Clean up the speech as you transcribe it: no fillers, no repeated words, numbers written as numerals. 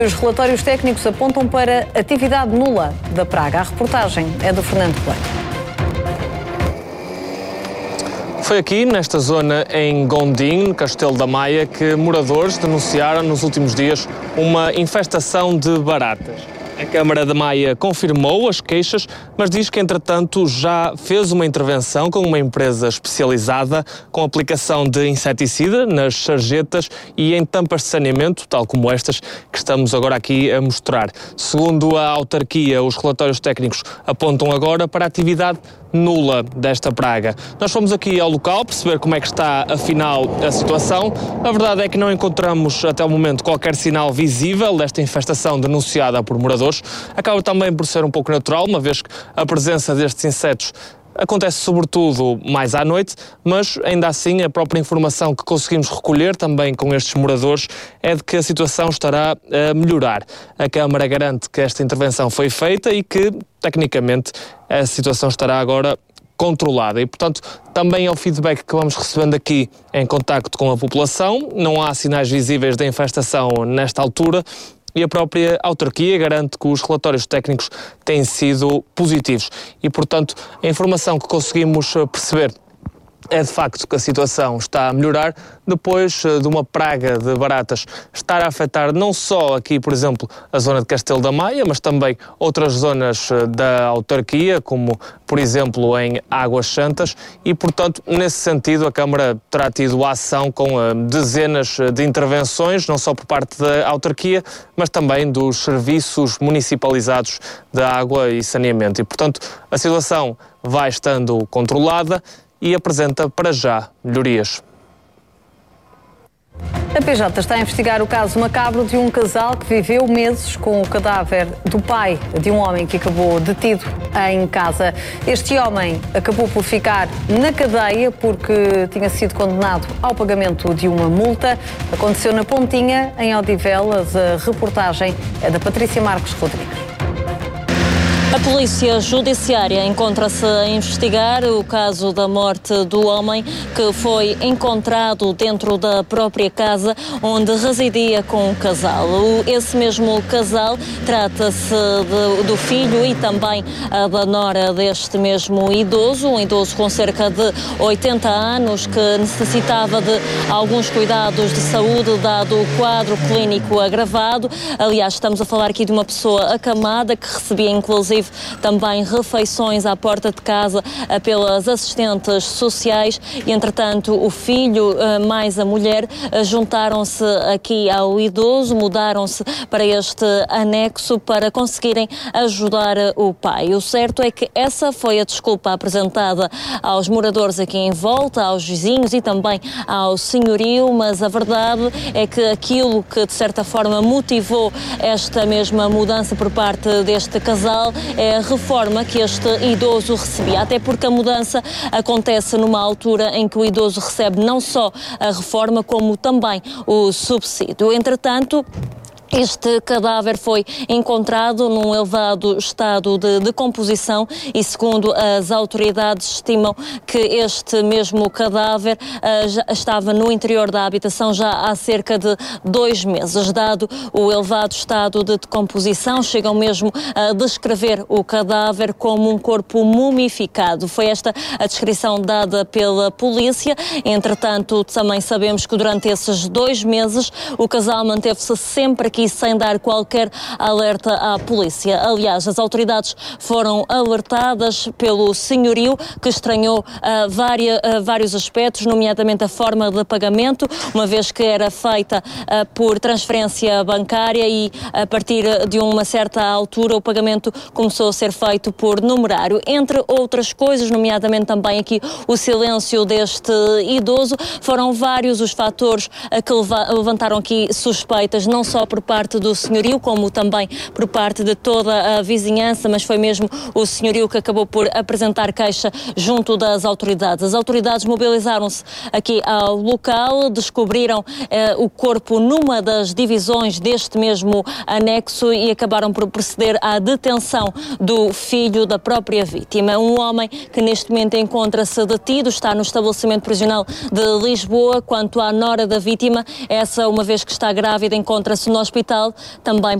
Os relatórios técnicos apontam para atividade nula da praga. A reportagem é do Fernando Coelho. Foi aqui, nesta zona em Gondim, no Castelo da Maia, que moradores denunciaram nos últimos dias uma infestação de baratas. A Câmara da Maia confirmou as queixas, mas diz que, entretanto, já fez uma intervenção com uma empresa especializada com aplicação de inseticida nas sarjetas e em tampas de saneamento, tal como estas que estamos agora aqui a mostrar. Segundo a autarquia, os relatórios técnicos apontam agora para a atividade nula desta praga. Nós fomos aqui ao local perceber como é que está, afinal, a situação. A verdade é que não encontramos, até o momento, qualquer sinal visível desta infestação denunciada por moradores. Acaba também por ser um pouco natural, uma vez que a presença destes insetos acontece sobretudo mais à noite, mas ainda assim a própria informação que conseguimos recolher também com estes moradores é de que a situação estará a melhorar. A Câmara garante que esta intervenção foi feita e que, tecnicamente, a situação estará agora controlada e, portanto, também é o feedback que vamos recebendo aqui em contacto com a população. Não há sinais visíveis de infestação nesta altura. E a própria autarquia garante que os relatórios técnicos têm sido positivos. E, portanto, a informação que conseguimos perceber é de facto que a situação está a melhorar depois de uma praga de baratas estar a afetar não só aqui, por exemplo, a zona de Castelo da Maia, mas também outras zonas da autarquia, como, por exemplo, em Águas Santas, e, portanto, nesse sentido, a Câmara terá tido ação com dezenas de intervenções, não só por parte da autarquia, mas também dos serviços municipalizados de água e saneamento. E, portanto, a situação vai estando controlada e apresenta para já melhorias. A PJ está a investigar o caso macabro de um casal que viveu meses com o cadáver do pai de um homem que acabou detido em casa. Este homem acabou por ficar na cadeia porque tinha sido condenado ao pagamento de uma multa. Aconteceu na Pontinha, em Odivelas. A reportagem é da Patrícia Marques Rodrigues. A Polícia Judiciária encontra-se a investigar o caso da morte do homem que foi encontrado dentro da própria casa onde residia com o casal. Esse mesmo casal trata-se do filho e também da nora deste mesmo idoso, um idoso com cerca de 80 anos que necessitava de alguns cuidados de saúde dado o quadro clínico agravado. Aliás, estamos a falar aqui de uma pessoa acamada que recebia inclusive também refeições à porta de casa pelas assistentes sociais e, entretanto, o filho mais a mulher juntaram-se aqui ao idoso, mudaram-se para este anexo para conseguirem ajudar o pai. O certo é que essa foi a desculpa apresentada aos moradores aqui em volta, aos vizinhos e também ao senhorio, mas a verdade é que aquilo que, de certa forma, motivou esta mesma mudança por parte deste casal é a reforma que este idoso recebia, até porque a mudança acontece numa altura em que o idoso recebe não só a reforma, como também o subsídio. Entretanto, este cadáver foi encontrado num elevado estado de decomposição e, segundo as autoridades, estimam que este mesmo cadáver já estava no interior da habitação já há cerca de 2 meses. Dado o elevado estado de decomposição, chegam mesmo a descrever o cadáver como um corpo mumificado. Foi esta a descrição dada pela polícia. Entretanto, também sabemos que durante esses 2 meses o casal manteve-se sempre aqui sem dar qualquer alerta à polícia. Aliás, as autoridades foram alertadas pelo senhorio, que estranhou vários aspectos, nomeadamente a forma de pagamento, uma vez que era feita por transferência bancária e, a partir de uma certa altura, o pagamento começou a ser feito por numerário. Entre outras coisas, nomeadamente também aqui o silêncio deste idoso, foram vários os fatores que levantaram aqui suspeitas, não só por parte do senhorio, como também por parte de toda a vizinhança, mas foi mesmo o senhorio que acabou por apresentar queixa junto das autoridades. As autoridades mobilizaram-se aqui ao local, descobriram o corpo numa das divisões deste mesmo anexo e acabaram por proceder à detenção do filho da própria vítima. Um homem que neste momento encontra-se detido, está no estabelecimento prisional de Lisboa. Quanto à nora da vítima, essa, uma vez que está grávida, encontra-se no hospital hospital, também